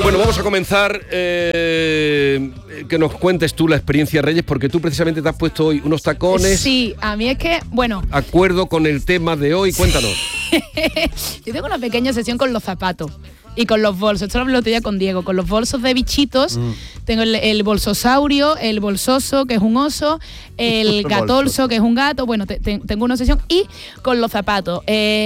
Bueno, vamos a comenzar, que nos cuentes tú la experiencia Reyes, porque tú precisamente te has puesto hoy unos tacones. Sí, a mí es que, bueno... Acuerdo con el tema de hoy, cuéntanos. Yo tengo una pequeña obsesión con los zapatos y con los bolsos. Esto lo hablé ya con Diego, con los bolsos de bichitos. Tengo el bolsosaurio, el bolsoso, que es un oso, el gatolso, que es un gato. Bueno, tengo una obsesión. Y con los zapatos.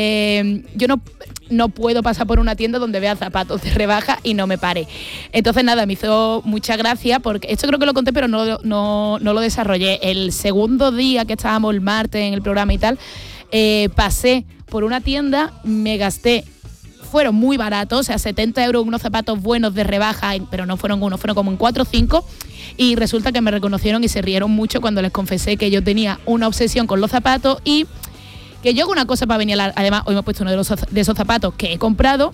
Yo no puedo pasar por una tienda donde vea zapatos de rebaja y no me pare. Entonces, nada, me hizo mucha gracia, porque esto creo que lo conté, pero no lo desarrollé. El segundo día que estábamos el martes en el programa y tal, pasé por una tienda, me gasté, fueron muy baratos, o sea, 70 euros unos zapatos buenos de rebaja, pero no fueron uno, fueron como en 4 o 5, y resulta que me reconocieron y se rieron mucho cuando les confesé que yo tenía una obsesión con los zapatos y que yo hago una cosa para venir además, hoy me he puesto uno de esos zapatos que he comprado,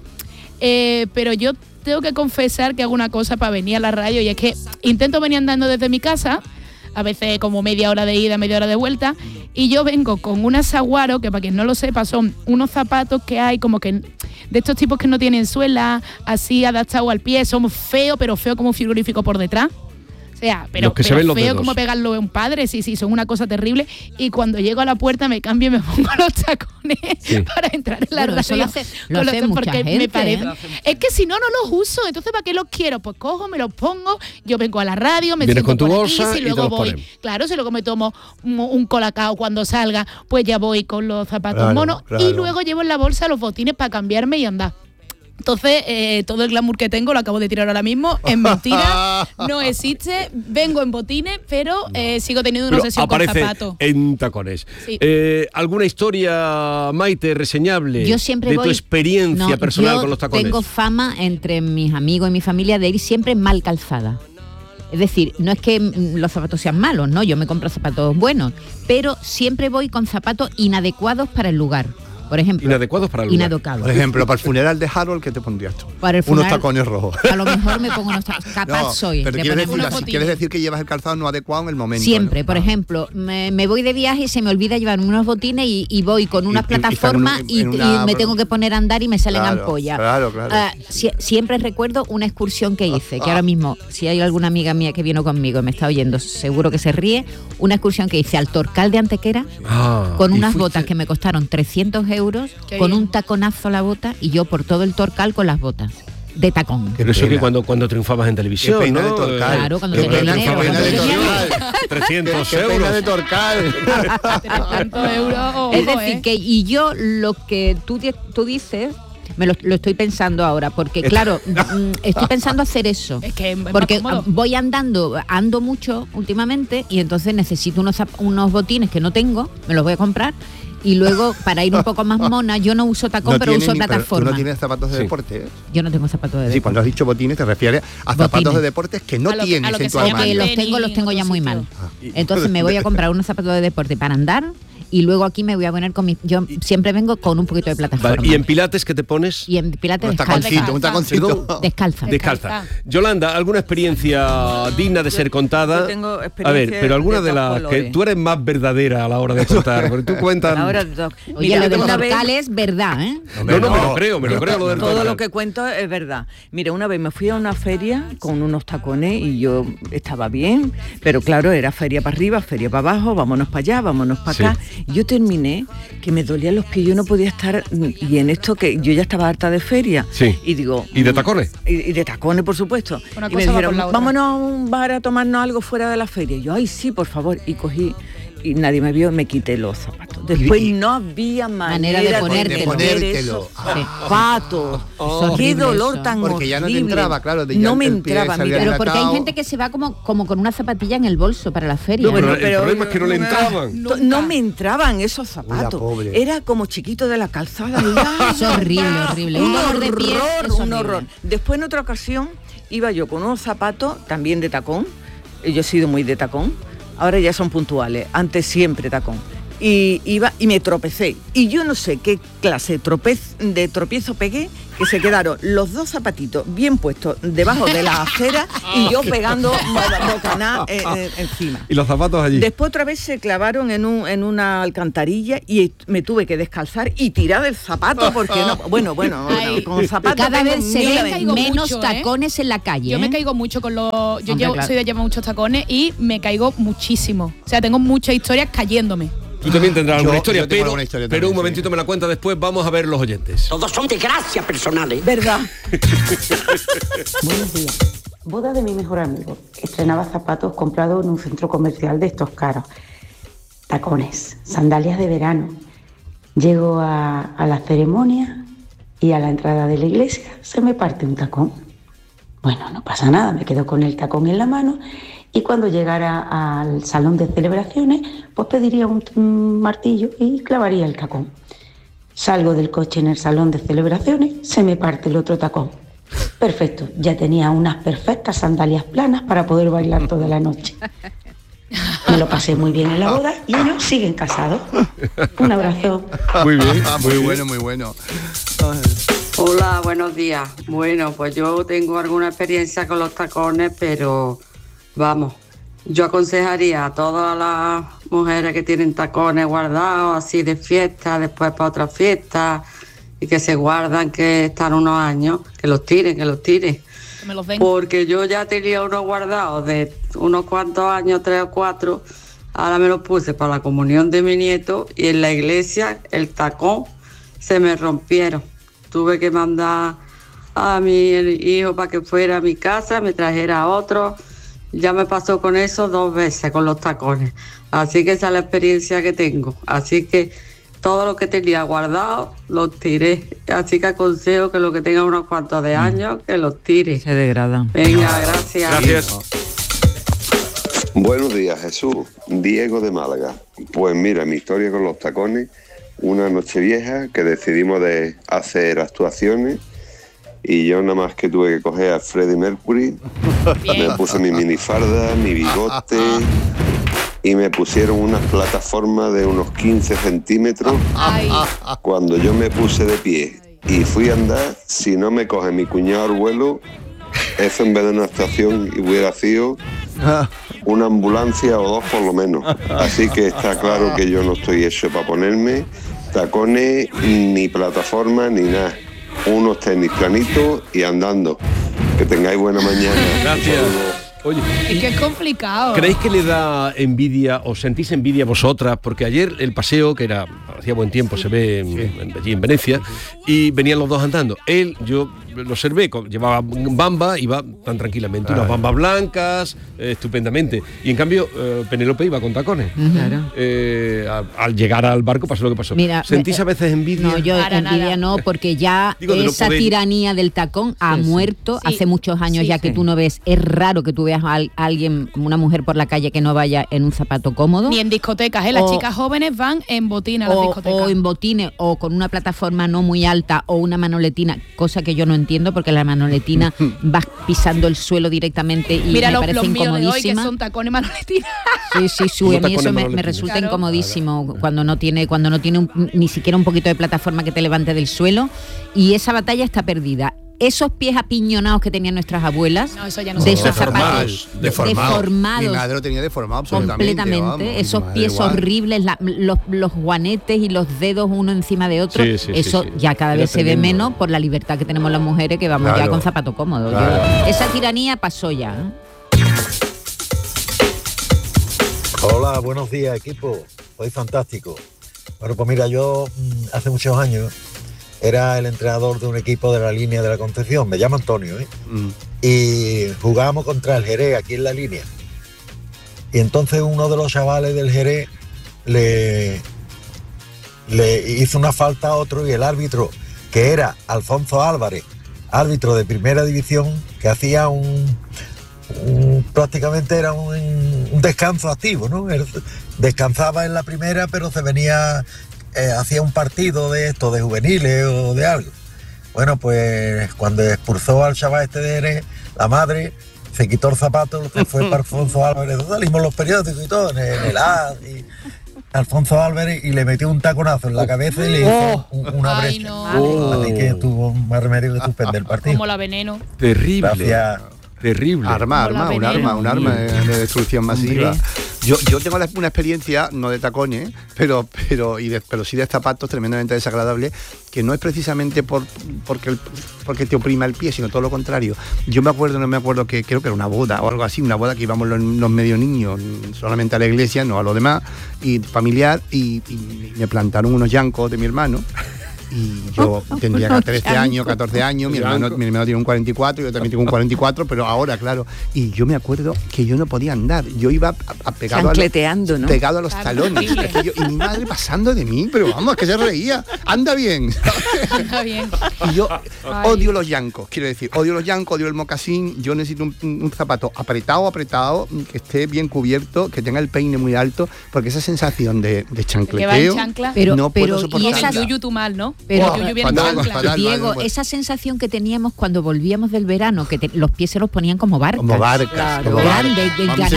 pero yo tengo que confesar que hago una cosa para venir a la radio, y es que intento venir andando desde mi casa, a veces como media hora de ida, media hora de vuelta, y yo vengo con una Saguaro, que para quien no lo sepa son unos zapatos que hay como que de estos tipos que no tienen suela, así adaptados al pie, son feos, pero feos como un frigorífico por detrás. O sea, pero feo como pegarlo a un padre, sí, son una cosa terrible. Y cuando llego a la puerta me cambio y me pongo los tacones para entrar en la radio. Eso lo hace mucha gente, me parece. Es que si no los uso, entonces ¿para qué los quiero? Pues cojo, me los pongo, yo vengo a la radio, me vienes siento con tu por bolsa aquí, si luego voy. Ponen. Claro, si luego me tomo un colacao cuando salga, pues ya voy con los zapatos monos. Y luego llevo en la bolsa los botines para cambiarme y andar. Entonces, todo el glamour que tengo lo acabo de tirar ahora mismo, es mentira, no existe, vengo en botines, pero sigo teniendo una obsesión con zapatos. En tacones. Sí. ¿Alguna historia, Maite, reseñable yo siempre de tu experiencia personal con los tacones? Tengo fama entre mis amigos y mi familia de ir siempre mal calzada. Es decir, no es que los zapatos sean malos, no, yo me compro zapatos buenos, pero siempre voy con zapatos inadecuados para el lugar. Por ejemplo, inadecuados para el lugar. Inadecuados. Por ejemplo, para el funeral de Harold, ¿qué te pondrías tú? Para el funeral, unos tacones rojos. A lo mejor me pongo unos tacones. Capaz no, soy. Pero quieres decir que llevas el calzado no adecuado en el momento. Siempre, ¿no? Por ejemplo, me voy de viaje y se me olvida llevar unos botines y voy con unas plataformas y me tengo que poner a andar y me salen ampollas. Claro. Siempre recuerdo una excursión que hice, que ahora mismo, si hay alguna amiga mía que vino conmigo y me está oyendo, seguro que se ríe, una excursión que hice al Torcal de Antequera con unas botas que me costaron 300 euros, con un taconazo a la bota y yo por todo el Torcal con las botas de tacón. Pero eso que cuando triunfabas en televisión, ¿no? De Torcal. Claro, cuando tenía dinero. 300 euros. Pena de Torcal. 300 euros. Es decir, que y yo lo que tú dices me lo estoy pensando ahora, porque claro, estoy pensando hacer eso. Es que porque voy ando mucho últimamente y entonces necesito unos botines que no tengo, me los voy a comprar. Y luego, para ir un poco más mona, yo no uso tacón, pero uso plataforma. ¿Tú no tienes zapatos de deporte? Yo no tengo zapatos de deporte. Sí, cuando has dicho botines te refieres a zapatos de deportes que no tienes en tu armario. Los tengo ya muy mal. Entonces me voy a comprar unos zapatos de deporte para andar. Y luego aquí me voy a poner yo siempre vengo con un poquito de plataforma. Vale, ¿y en pilates qué te pones? Y en pilates un taconcito. Descalza. Yolanda, ¿alguna experiencia digna de ser contada? Yo tengo experiencia. A ver, pero alguna de las que tú eres más verdadera a la hora de contar, porque tú cuentas. Oye, lo de Torcal es verdad, ¿eh? No, me lo creo lo del todo lo que cuento es verdad. Mira, una vez me fui a una feria con unos tacones y yo estaba bien, pero claro, era feria para arriba, feria para abajo, vámonos para allá, vámonos para acá. Yo terminé que me dolían los pies, yo no podía estar, y en esto que yo ya estaba harta de feria. Sí. Y digo... ¿Y de tacones? Y de tacones, por supuesto. Y me dijeron, vámonos a un bar a tomarnos algo fuera de la feria. Y yo, ay, sí, por favor. Y cogí, y nadie me vio, me quité los zapatos. Después no había manera de ponértelo. Zapatos. Qué dolor tan horrible. Porque ya no te entraba, claro. No me entraba. Pero porque hay gente que se va como con una zapatilla en el bolso para la feria. No, pero el problema es que no le entraban. No me entraban esos zapatos. Era como chiquito de la calzada. Es horrible. Un dolor de pie. Un horror. Después en otra ocasión iba yo con unos zapatos también de tacón. Yo he sido muy de tacón. Ahora ya son puntuales. Antes siempre tacón. y iba y me tropecé. Y yo no sé qué clase de tropiezo pegué, que se quedaron los dos zapatitos bien puestos debajo de la acera y yo pegando bocaná encima. ¿Y los zapatos allí? Después otra vez se clavaron en una alcantarilla y me tuve que descalzar y tirar el zapato porque no... Bueno, con zapatos... Cada vez se ven menos mucho, tacones en la calle. Yo me caigo mucho con los... Yo Hombre, claro. soy de llevar muchos tacones y me caigo muchísimo. O sea, tengo muchas historias cayéndome. Tú también tendrás alguna historia, yo tengo alguna historia pero también, un momentito me la cuenta después, vamos a ver los oyentes. Todos son desgracias personales. ¿Verdad? Buenos días. Boda de mi mejor amigo. Estrenaba zapatos comprados en un centro comercial de estos caros. Tacones, sandalias de verano. Llego a la ceremonia y a la entrada de la iglesia se me parte un tacón. Bueno, no pasa nada, me quedo con el tacón en la mano y cuando llegara al salón de celebraciones, pues pediría un martillo y clavaría el tacón. Salgo del coche en el salón de celebraciones, se me parte el otro tacón. Perfecto, ya tenía unas perfectas sandalias planas para poder bailar toda la noche. Me lo pasé muy bien en la boda y ellos siguen casados. Un abrazo. Muy bien, muy bueno. Hola, buenos días. Bueno, pues yo tengo alguna experiencia con los tacones, pero vamos, yo aconsejaría a todas las mujeres que tienen tacones guardados así de fiesta, después para otra fiesta y que se guardan, que están unos años, que los tiren. Que me los den. Porque yo ya tenía unos guardados de unos cuantos años, 3 o 4, ahora me los puse para la comunión de mi nieto y en la iglesia el tacón se me rompieron. Tuve que mandar a mi hijo para que fuera a mi casa, me trajera otro. Ya me pasó con eso 2 veces, con los tacones. Así que esa es la experiencia que tengo. Así que todo lo que tenía guardado, los tiré. Así que aconsejo que lo que tenga unos cuantos de años, que los tire. Se degradan. Venga, gracias. Gracias. Buenos días, Jesús. Diego de Málaga. Pues mira, mi historia con los tacones, una noche vieja que decidimos de hacer actuaciones y yo nada más que tuve que coger a Freddie Mercury, me puse mi minifarda, mi bigote y me pusieron unas plataformas de unos 15 centímetros. Ay. Cuando yo me puse de pie y fui a andar, si no me coge mi cuñado al vuelo, eso en vez de una actuación hubiera sido una ambulancia o 2 por lo menos. Así que está claro que yo no estoy hecho para ponerme tacones, ni plataforma, ni nada. Unos tenis planitos y andando. Que tengáis buena mañana. Gracias. Oye, Es que es complicado. ¿creéis que le da envidia o sentís envidia vosotras? Porque ayer el paseo, que hacía buen tiempo, se ve allí en Venecia, y venían los dos andando. Él, yo lo observé, llevaba bamba, iba tan tranquilamente, unas bambas blancas, estupendamente. Y en cambio, Penélope iba con tacones. Claro. Al llegar al barco pasó lo que pasó. Mira, ¿sentís a veces envidia? No, yo Para envidia nada. no, porque ya Digo, de no esa poder. tiranía del tacón ha muerto Sí. hace muchos años Sí, ya que sí. tú no ves. Es raro que tú veas a alguien, una mujer por la calle que no vaya en un zapato cómodo. Ni en discotecas, ¿eh? Las O- chicas jóvenes van en botina a las discotecas. o en botines o con una plataforma no muy alta o una manoletina, cosa que yo no entiendo porque la manoletina vas pisando el suelo directamente y Mira me los parece míos de hoy, que incomodísima. son tacones manoletinas. Sí, Unos a mí tacones eso me manoletinas. resulta Claro. incomodísimo cuando no tiene ni siquiera un poquito de plataforma que te levante del suelo, y esa batalla está perdida. Esos pies apiñonados que tenían nuestras abuelas, No, eso ya no de se esos usa. zapatos Deformados. Mi deformados madre lo tenía deformado absolutamente. completamente, vamos. esos Mi madre pies igual. horribles, los guanetes y los dedos uno encima de otro, Sí, sí, sí, eso sí. ya cada Era vez se ve tremendo. menos por la libertad que tenemos las mujeres, que vamos ya Claro. con zapato cómodo. Claro. Esa tiranía pasó ya, ¿eh? Hola, buenos días, equipo. Soy fantástico. Bueno, pues mira, yo hace muchos años era el entrenador de un equipo de la línea de la Concepción. Me llamo Antonio, ¿eh? Y jugábamos contra el Jerez aquí en la línea. Y entonces uno de los chavales del Jerez le hizo una falta a otro y el árbitro, que era Alfonso Álvarez, árbitro de primera división, que hacía prácticamente era un descanso activo, ¿no? Él descansaba en la primera, pero se venía, hacía un partido de esto, de juveniles o de algo. Bueno, pues cuando expulsó al chaval este de Jerez, la madre se quitó el zapato, se fue para Alfonso Álvarez, salimos los periódicos y todo, en el AS, Alfonso Álvarez y le metió un taconazo en la cabeza y le hizo una brecha. No. Así que tuvo más remedio que suspender el partido. Como la Veneno. Terrible. Gracias. Terrible. Un arma de destrucción masiva. Yo tengo una experiencia, no de tacones, pero sí de zapatos tremendamente desagradables, que no es precisamente porque te oprima el pie, sino todo lo contrario. Yo no me acuerdo que creo que era una boda o algo así, una boda que íbamos los medio niños, solamente a la iglesia, no a lo demás, y familiar, y me plantaron unos yancos de mi hermano. Y yo tendría 13 años, 14 años, mi hermano tiene un 44, yo también tengo un 44, pero ahora, claro, y yo me acuerdo que yo no podía andar, yo iba pegado a los talones, y mi madre pasando de mí, pero vamos, que se reía, anda bien. Anda bien. Y yo odio los yancos, quiero decir, odio el mocasín, yo necesito un zapato apretado, que esté bien cubierto, que tenga el peine muy alto, porque esa sensación de chancleteo, que va en chancla, no puedo soportar. Y esa yuyu tu mal, ¿no? Pero Diego, esa sensación que teníamos cuando volvíamos del verano, que los pies se los ponían como barcas. Grandes.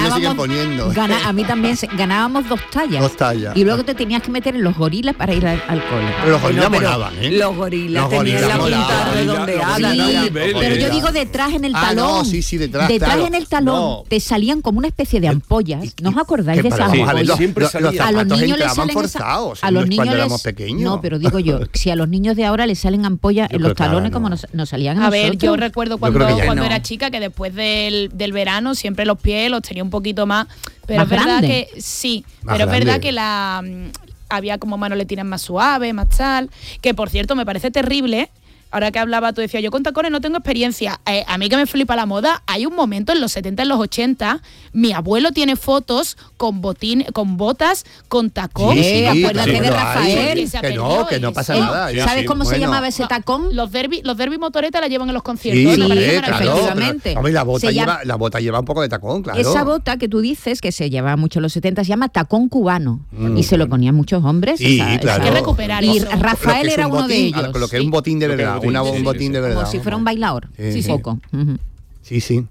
A mí también ganábamos 2 tallas. Y luego te tenías que meter en los gorilas para ir al cole. Pero los gorilas molaban, ¿eh? Los gorilas tenían la punta redondeada. Pero yo digo detrás en el talón. Detrás claro. En el talón te salían como una especie de ampollas. ¿No os acordáis de esas ampollas? A los niños les salen forzados cuando éramos pequeños. No, pero digo yo, si a los niños de ahora les salen ampollas en los talones como nos salían a nosotros. Ver, yo recuerdo cuando era chica que después del verano siempre los pies los tenía un poquito más, pero es verdad que sí, pero es verdad que había como manoletinas más suaves, más tal, que por cierto me parece terrible. Ahora que hablaba, tú decías, yo con tacones no tengo experiencia. A mí que me flipa la moda, hay un momento en los 70, en los 80, mi abuelo tiene fotos con botas, con tacón. Acuérdate de Rafael. Que no pasa nada. ¿Sabes cómo se llamaba ese tacón? Los derby motoreta la llevan en los conciertos. Efectivamente. La bota lleva un poco de tacón, claro. Esa bota que tú dices, que se llevaba mucho en los 70, se llama tacón cubano. Y se lo ponían muchos hombres. Claro. Hay que recuperar y eso. Rafael era uno de ellos. Lo que es un botín de verdad. Un botín de verdad. Como si fuera un bailador. Poco. Sí.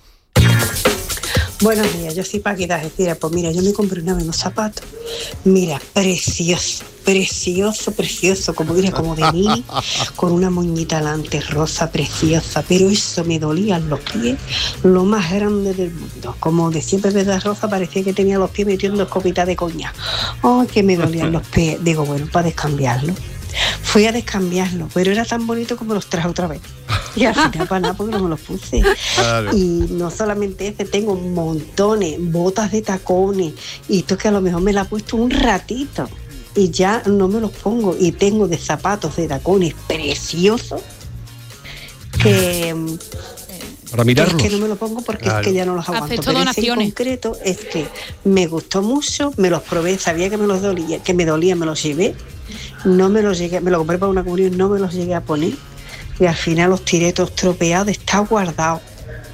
Buenos días, yo soy Paquita Gestira. Pues mira, yo me compré una vez unos zapatos. Mira, precioso, como diría, como de mí, con una moñita delante rosa, preciosa. Pero eso me dolían los pies, lo más grande del mundo. Como de siempre de rosa, parecía que tenía los pies metiendo escopita de coña. ¡Ay, que me dolían los pies! Digo, bueno, para descambiarlo. Fui a descambiarlo, pero era tan bonito como los traje otra vez. Y al final para nada, porque no me los puse. Claro. Y no solamente ese, tengo montones, botas de tacones, y esto que a lo mejor me la he puesto un ratito y ya no me los pongo. Y tengo de zapatos de tacones preciosos que... Para mirarlos. Es que no me lo pongo porque es que ya no los aguanto. Pero ese en concreto es que me gustó mucho, me los probé, sabía que me dolía, me los llevé. No me los llegué, me lo compré para una comunión, no me los llegué a poner y al final los tiré todos tropeados. Está guardado,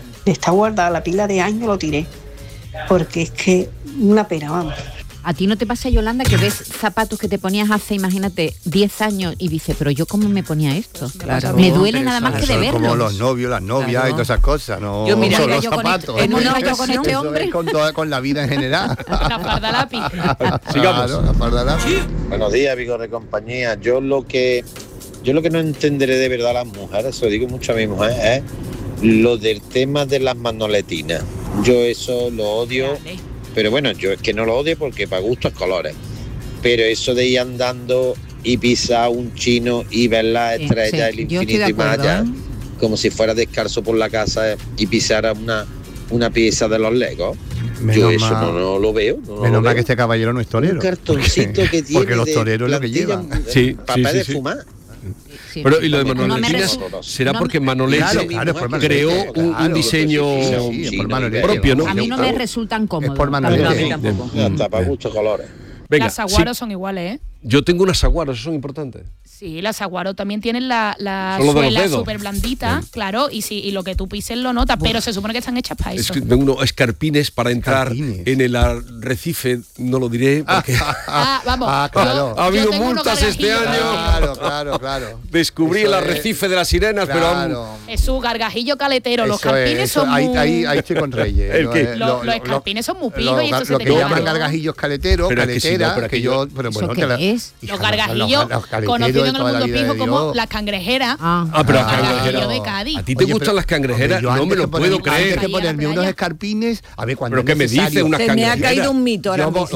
la pila de años lo tiré porque es que una pena, vamos. ¿A ti no te pasa, Yolanda, que ves zapatos que te ponías hace, imagínate, 10 años y dices, pero yo cómo me ponía esto? Claro, me duele nada más que de verlos. Como los novios, las novias y todas esas cosas, ¿no? Yo mira, son los yo zapatos. Con este hombre. Con la vida en general. La farda lápiz. Sigamos. Claro, la farda lápiz. Buenos días, Vigor de compañía. Yo lo que no entenderé de verdad a las mujeres, se lo digo mucho a mi mujer, es lo del tema de las manoletinas. Yo eso lo odio. Pero bueno, yo es que no lo odio porque para gustos colores. Pero eso de ir andando y pisar un chino y ver las estrellas, el infinito y más allá, como si fuera descalzo por la casa y pisara una pieza de los Legos. Yo eso no lo veo. Menos mal que este caballero no es torero. Un cartoncito que tiene. Porque los toreros es lo que llevan. Papel de fumar. Sí, pero y lo de manoletinas será porque Manolete creó un diseño propio, ¿no? A mí no me resultan cómodos. Es por Manolete. Hasta para gustos colores. Las aguaros son iguales, ¿eh? Yo tengo unas saguaros, esos son importantes. Sí, las saguaro también tienen la suela súper blandita, claro, y lo que tú pises lo notas, pero se supone que están hechas para eso. Tengo unos escarpines para entrar en el arrecife, no lo diré porque... vamos. Claro. Ha habido multas este año. Claro. Descubrí el arrecife de las sirenas, pero... Es su gargajillo caletero, los escarpines son muy... Ahí estoy con Reyes. ¿El qué? Los escarpines son muy pijos y eso se te Lo que llaman gargajillos caleteros, caletera, que yo... ¿Eso qué es? Los gargajillos, conocidos en el mundo pijo como las cangrejeras. Pero las cangrejeras de Cádiz. ¿A ti te gustan las cangrejeras? No me lo puedo creer. Antes de ponerme unos escarpines, a ver cuando. ¿Pero qué me dice unas cangrejeras? Se me ha caído un mito ahora mismo.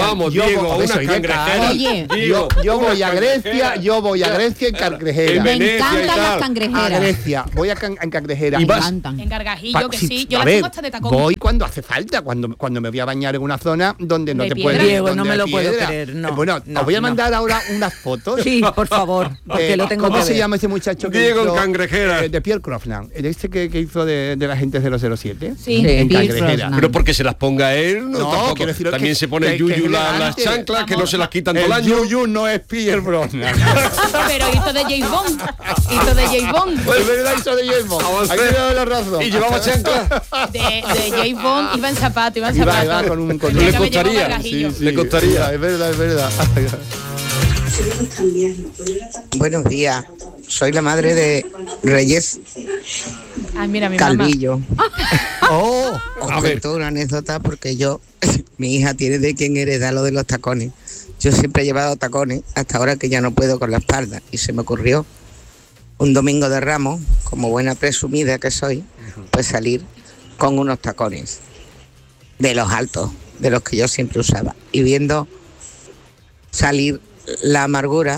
Yo voy a Grecia en cangrejera. Me encantan las cangrejeras. A Grecia, voy en cangrejera. Me encantan. En gargajillo, que sí. Yo las tengo hasta de tacón. Voy cuando hace falta, cuando me voy a bañar en una zona donde no te puedes. Diego, no me lo puedo creer. Bueno, os voy a mandar ahora unas fotos. Sí, por favor, porque lo tengo que ver. ¿Cómo se llama ese muchacho que Diego hizo, en cangrejera? De Pierre Crofland, que hizo de la gente 007. Sí, en cangrejera. Pero porque se las ponga él, no quiero decir también se pone el yuyu las chanclas, que no se las quitan todo el año. El yuyu no es Pierre Brosnan. Pero hizo de James Bond. Es verdad, hizo de James Bond. Aquí me da la razón. Y llevaba chanclas. De James Bond iba en zapato, iba con un le costaría. Le costaría. Es verdad. Buenos días, soy la madre de Reyes mira, mi Calvillo. Os cuento una anécdota porque mi hija tiene de quien heredar lo de los tacones. Yo siempre he llevado tacones hasta ahora que ya no puedo con la espalda y se me ocurrió un domingo de Ramos, como buena presumida que soy, pues salir con unos tacones de los altos, de los que yo siempre usaba, y viendo salir la amargura,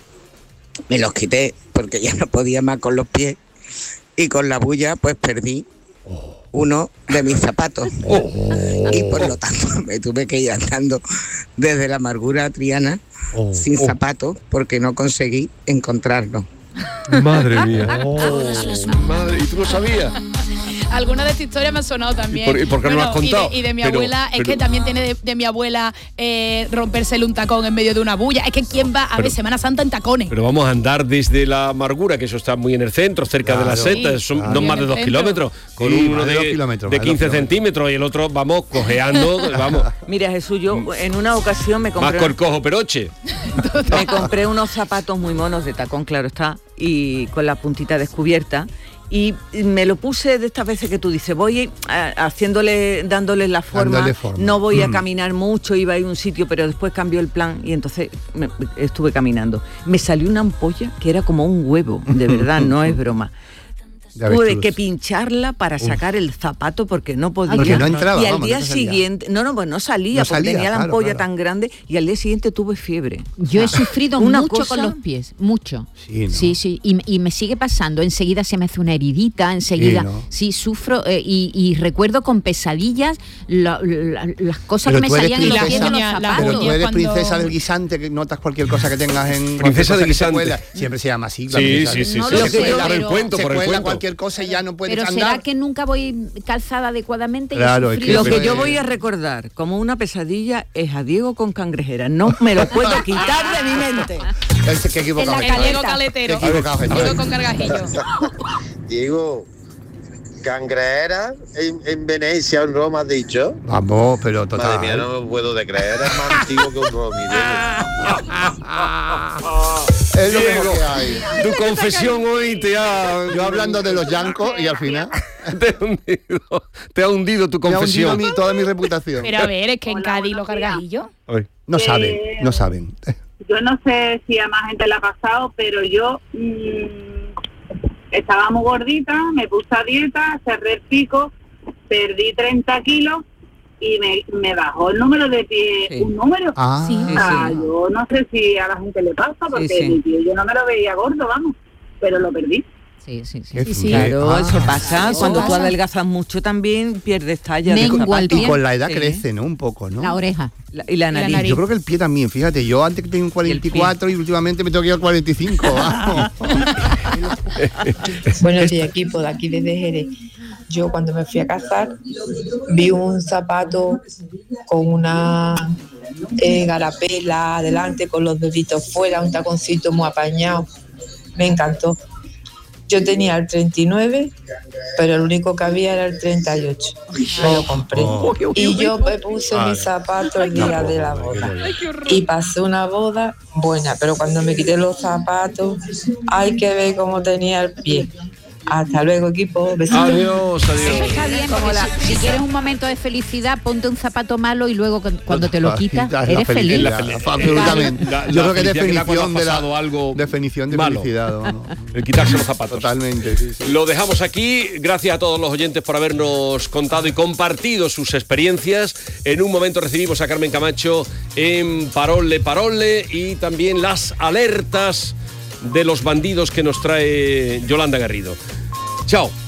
me los quité porque ya no podía más con los pies y con la bulla pues perdí uno de mis zapatos y por lo tanto me tuve que ir andando desde la amargura a Triana sin zapatos porque no conseguí encontrarlo. Madre mía. Madre, ¿y tú lo sabías? Alguna de esta historia me ha sonado también. ¿Y por qué no lo has contado? Y de mi abuela, es que también tiene de mi abuela rompérsele un tacón en medio de una bulla. Es que ¿quién va a ver Semana Santa en tacones? Pero vamos a andar desde la amargura, que eso está muy en el centro, cerca de la seta, son no más de 2 kilómetros, con uno de 15 centímetros y el otro, vamos, cojeando, vamos. Mira, Jesús, yo en una ocasión me compré... Más con el cojo peroche. Me compré unos zapatos muy monos de tacón, claro está, y con la puntita descubierta. Y me lo puse de estas veces que tú dices, voy dándole la forma, no voy a caminar mucho, iba a ir a un sitio, pero después cambió el plan y entonces estuve caminando. Me salió una ampolla que era como un huevo, de verdad, no es broma. Tuve que pincharla para sacar el zapato porque no podía. Porque no entraba, y al día siguiente, pues no salía porque tenía la ampolla tan grande y al día siguiente tuve fiebre. Yo he sufrido mucho con los pies, mucho. Sí. Y me sigue pasando. Enseguida se me hace una heridita, enseguida. Sí, sufro y recuerdo con pesadillas las cosas que me salían en los pies de los zapatos. Pero tú eres princesa del guisante, que notas cualquier cosa que tengas en... Princesa del guisante. Siempre se llama así. Sí. Por el cuento. Cosa y ya no puedes andar. Pero será que nunca voy calzada adecuadamente. Claro, lo que yo voy a recordar como una pesadilla es a Diego con cangrejera. No me lo puedo quitar de mi mente. Que equivocado. Diego caletero. Diego con cargajillo. Diego, cangrejera en Venecia, en Roma, has dicho. Vamos, pero total. Madre mía, no me puedo de creer. Es más antiguo que un romi. Es lo mejor que hay. Tu confesión hoy Yo hablando de los yancos y al final... te ha hundido tu confesión. Me ha hundido toda mi reputación. Pero a ver, es que en Cádiz los cargajillos... No saben. Yo no sé si a más gente le ha pasado, pero yo estaba muy gordita, me puse a dieta, cerré el pico, perdí 30 kilos y me bajó el número de pie, un número. Yo no sé si a la gente le pasa, porque mi pie yo no me lo veía gordo, vamos, pero lo perdí. Sí. Claro, eso pasa. Cuando tú adelgazas mucho también pierdes talla. Y con la edad crece, ¿no? Un poco, ¿no? La oreja. Y la nariz. Yo creo que el pie también, fíjate, yo antes que tenía un 44 y últimamente me tengo que ir al 45. Vamos. Buenos días, equipo de aquí desde Jerez. Yo cuando me fui a casar vi un zapato con una garapela, adelante con los deditos fuera, un taconcito muy apañado. Me encantó. Yo tenía el 39, pero el único que había era el 38. Me lo compré. Y yo me puse mis zapatos el día de la boda. Y pasé una boda buena, pero cuando me quité los zapatos, hay que ver cómo tenía el pie. Hasta luego, equipo. Besitos. Adiós. Eso está bien, porque si quieres un momento de felicidad, ponte un zapato malo y luego cuando te lo quitas, eres feliz. Absolutamente. Yo creo que es definición de felicidad. El quitarse los zapatos. Totalmente, sí. Lo dejamos aquí. Gracias a todos los oyentes por habernos contado y compartido sus experiencias. En un momento recibimos a Carmen Camacho en Parole y también las alertas de los bandidos que nos trae Yolanda Garrido. Chao.